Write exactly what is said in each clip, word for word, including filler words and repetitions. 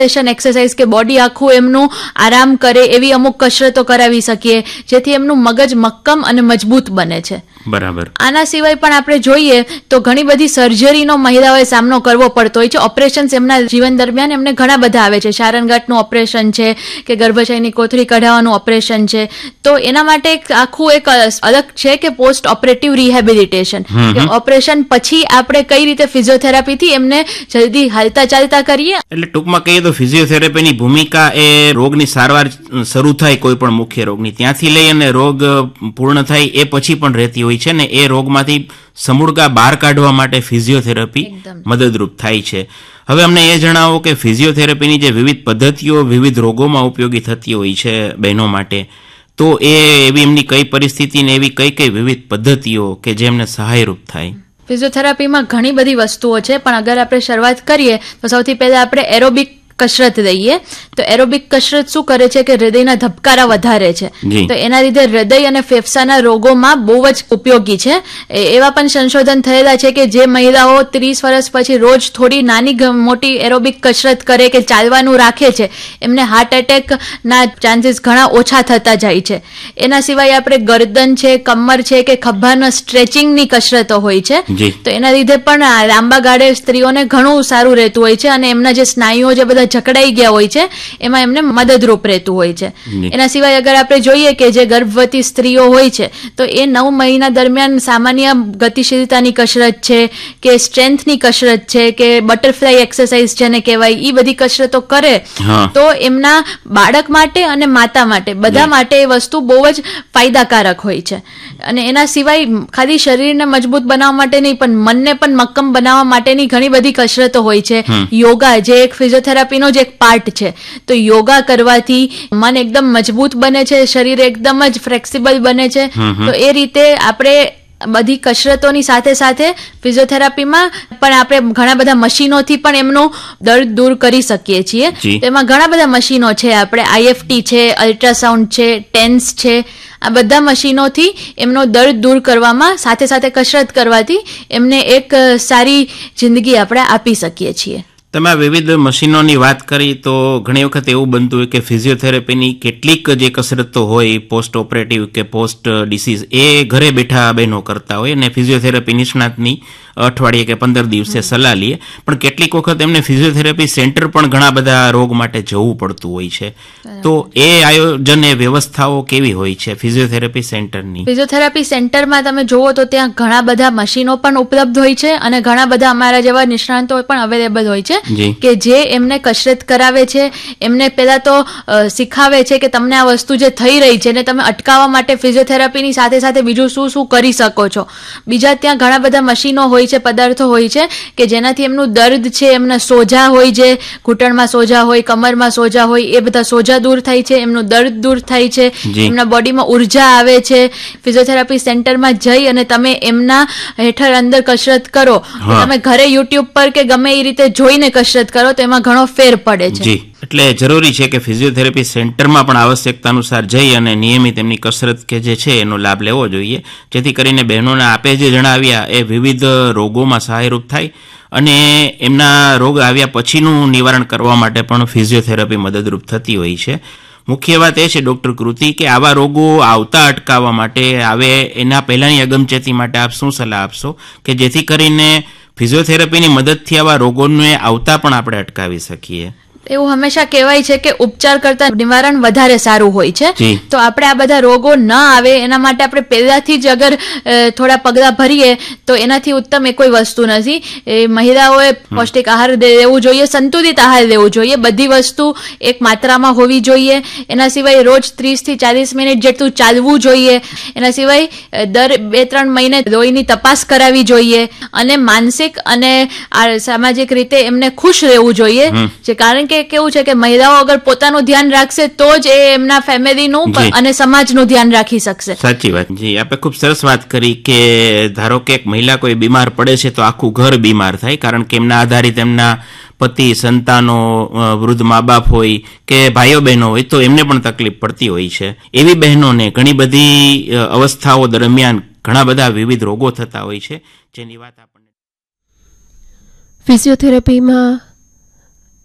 Exercise કે body આખું એમનું આરામ કરે એવી અમુક કસરતો કરાવી શકીએ, જેથી એમનું મગજ મક્કમ અને મજબૂત બને છે. બરાબર. આના સિવાય પણ આપણે જોઈએ તો ઘણી બધી સર્જરીનો મહિલાઓએ સામનો કરવો પડતો હોય છે. ઓપરેશન્સ એમના જીવન દરમિયાન એમને ઘણા બધા આવે છે. શારણગાંઠનું ઓપરેશન છે કે ગર્ભાશયની કોથળી કઢાવવાનું ઓપરેશન છે. તો એના માટે એક આખું એક અલગ છે કે પોસ્ટ ઓપરેટિવ રિહેબિલિટેશન, કે ઓપરેશન પછી આપણે કઈ રીતે ફિઝિયોથેરાપીથી એમને જલ્દી હાલતા ચાલતા કરીએ. એટલે ટૂંકમાં કહીએ તો ફિઝિયોથેરાપીની ભૂમિકા એ રોગની સારવાર શરૂ થાય કોઈ પણ મુખ્ય રોગની, ત્યાંથી લઈ અને રોગ પૂર્ણ થાય એ પછી પણ રહેતી હોય છે ને એ રોગમાંથી સમૂળગા બહાર કાઢવા માટે ફિઝિયોથેરાપી મદદરૂપ થાય છે. હવે અમને એ જણાવો કે ફિઝિયોથેરાપીની જે વિવિધ પદ્ધતિઓ વિવિધ રોગોમાં ઉપયોગી થતી હોય છે બહેનો માટે, તો એ એવી એમની કઈ પરિસ્થિતિ ને એવી કઈ કઈ વિવિધ પદ્ધતિઓ કે જે એમને સહાયરૂપ થાય? ફિઝિયોથેરાપીમાં ઘણી બધી વસ્તુઓ છે, પણ અગર આપણે શરૂઆત કરીએ તો સૌથી પહેલા આપણે એરોબિક કસરત દઈએ. તો એરોબિક કસરત શું કરે છે કે હૃદયના ધબકારા વધારે છે, તો એના લીધે હૃદય અને ફેફસાના રોગોમાં બહુ જ ઉપયોગી છે. એવા પણ સંશોધન થયેલા છે કે જે મહિલાઓ ત્રીસ વર્ષ પછી રોજ થોડી નાની મોટી એરોબિક કસરત કરે કે ચાલવાનું રાખે છે, એમને હાર્ટ એટેકના ચાન્સીસ ઘણા ઓછા થતા જાય છે. એના સિવાય આપણે ગરદન છે, કમર છે કે ખભાના સ્ટ્રેચિંગની કસરતો હોય છે, તો એના લીધે પણ લાંબા ગાળે સ્ત્રીઓને ઘણું સારું રહેતું હોય છે અને એમના જે સ્નાયુઓ જે બધા જકડાઈ ગયા હોય છે એમાં એમને મદદરૂપ રહેતું હોય છે. એના સિવાય અગર આપણે જોઈએ કે જે ગર્ભવતી સ્ત્રીઓ હોય છે તો એ નવ મહિના દરમિયાન સામાન્ય ગતિશીલતાની કસરત છે કે સ્ટ્રેન્થની કસરત છે કે બટરફ્લાય એક્સરસાઇઝ જેને કહેવાય, એ બધી કસરતો કરે તો એમના બાળક માટે અને માતા માટે બધા માટે એ વસ્તુ બહુ જ ફાયદાકારક હોય છે. અને એના સિવાય ખાલી શરીરને મજબૂત બનાવવા માટે નહીં પણ મનને પણ મક્કમ બનાવવા માટેની ઘણી બધી કસરતો હોય છે. યોગા જે એક ફિઝિયોથેરાપી નો જ એક પાર્ટ છે, તો યોગા કરવાથી મન એકદમ મજબૂત બને છે, શરીર એકદમ જ ફ્લેક્સિબલ બને છે. તો એ રીતે આપણે બધી કસરતોની સાથે સાથે ફિઝિયોથેરાપીમાં પણ આપણે ઘણા બધા મશીનોથી પણ એમનું દર્દ દૂર કરી શકીએ છીએ. તેમાં ઘણા બધા મશીનો છે, આપણે આઈએફટી છે, અલ્ટ્રાસાઉન્ડ છે, ટેન્સ છે, આ બધા મશીનોથી એમનો દર્દ દૂર કરવામાં સાથે સાથે કસરત કરવાથી એમને એક સારી જિંદગી આપણે આપી શકીએ છીએ. તમે આ વિવિધ મશીનોની વાત કરી તો ઘણી વખત એવું બનતું હોય કે ફિઝિયોથેરાપીની કેટલીક જે કસરતો હોય પોસ્ટ ઓપરેટિવ કે પોસ્ટ ડિસીઝ એ ઘરે બેઠા બહેનો કરતા હોય અને ફિઝિયોથેરાપી નિષ્ણાતની અઠવાડિયે કે પંદર દિવસે સલાહ લઈએ, પણ કેટલીક વખત એમને ફિઝિયોથેરાપી સેન્ટર પણ ઘણા બધા રોગ માટે જવું પડતું હોય છે. તો એ આયોજન એ વ્યવસ્થાઓ કેવી હોય છે ફિઝિયોથેરાપી સેન્ટરની? ફિઝિયોથેરાપી સેન્ટરમાં તમે જુઓ તો ત્યાં ઘણા બધા મશીનો પણ ઉપલબ્ધ હોય છે અને ઘણા બધા અમારા જેવા નિષ્ણાંતો પણ અવેલેબલ હોય છે કે જે એમને કસરત કરાવે છે. એમને પહેલા તો શીખાવે છે કે તમને આ વસ્તુ જે થઈ રહી છે ને તમે અટકાવવા માટે ફિઝિયોથેરાપીની સાથે સાથે બીજું શું શું કરી શકો છો. બીજા ત્યાં ઘણા બધા મશીનો હોય છે, પદાર્થો હોય છે કે જેનાથી એમનું દર્દ છે, એમના સોજા હોય છે, ઘૂંટણમાં સોજા હોય, કમરમાં સોજા હોય, એ બધા સોજા દૂર થાય છે, એમનું દર્દ દૂર થાય છે, એમના બોડીમાં ઉર્જા આવે છે. ફિઝિયોથેરાપી સેન્ટરમાં જઈ અને તમે એમના હેઠળ અંદર કસરત કરો, તમે ઘરે યુટ્યુબ પર કે ગમે એ રીતે જોઈને કસરત કરો તો એમાં ઘણો ફેર પડે છે. એટલે જરૂરી છે કે ફિઝિયોથેરાપી સેન્ટરમાં પણ આવશ્યકતા અનુસાર જઈ અને નિયમિત એમની કસરત કે જે છે એનો લાભ લેવો જોઈએ, જેથી કરીને બહેનોને આપે જે જણાવ્યા એ વિવિધ રોગોમાં સહાયરૂપ થાય અને એમના રોગ આવ્યા પછીનું નિવારણ કરવા માટે પણ ફિઝિયોથેરાપી મદદરૂપ થતી હોય છે. મુખ્ય વાત એ છે ડૉક્ટર કૃતિ કે આવા રોગો આવતા અટકાવવા માટે આવે એના પહેલાંની અગમચેતી માટે આપ શું સલાહ આપશો કે જેથી કરીને ફિઝિયોથેરાપીની મદદથી આવા રોગોને આવતા પણ આપણે અટકાવી શકીએ? એવું હંમેશા કહેવાય છે કે ઉપચાર કરતા નિવારણ વધારે સારું હોય છે. તો આપણે આ બધા રોગો ન આવે એના માટે આપણે પહેલાથી જ અગર થોડા પગલાં ભરીએ તો એનાથી ઉત્તમ એ કોઈ વસ્તુ નથી. એ મહિલાઓએ પૌષ્ટિક આહાર લેવું જોઈએ, સંતુલિત આહાર લેવું જોઈએ, બધી વસ્તુ એક માત્રામાં હોવી જોઈએ. એના સિવાય રોજ ત્રીસ થી ચાલીસ મિનિટ જેટલું ચાલવું જોઈએ. એના સિવાય દર બે ત્રણ મહિને લોહીની તપાસ કરાવવી જોઈએ અને માનસિક અને સામાજિક રીતે એમને ખુશ રહેવું જોઈએ. જે કારણ કે કેવું છે કે મહિલાઓ અગર પોતાનું ધ્યાન રાખશે તો જ એ એમના ફેમિલીનું અને સમાજનું ધ્યાન રાખી શકશે. સાચી વાત. જી, આપણે ખૂબ સરસ વાત કરી કે ધારો કે એક મહિલા કોઈ બીમાર પડે છે તો આખું ઘર બીમાર થાય, કારણ કે એમના આધારિત એમના પતિ, સંતાનો, વૃદ્ધ મા બાપ હોય કે ભાઈઓ બહેનો હોય તો એમને પણ તકલીફ પડતી હોય છે. એવી બહેનોને ઘણી બધી અવસ્થાઓ દરમિયાન ઘણા બધા વિવિધ રોગો થતા હોય છે, જેની વાત આપણને ફિઝિયોથેરાપીમાં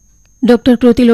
ડોક્ટર કૃતિ